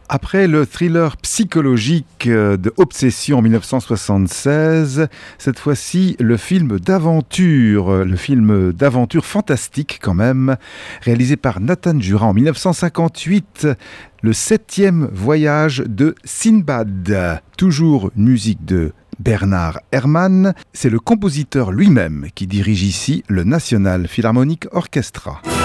Après le thriller psychologique de Obsession en 1976, cette fois-ci le film d'aventure fantastique quand même, réalisé par Nathan Jura en 1958, le 7e voyage de Sinbad. Toujours musique de Bernard Herrmann, c'est le compositeur lui-même qui dirige ici le National Philharmonic Orchestra.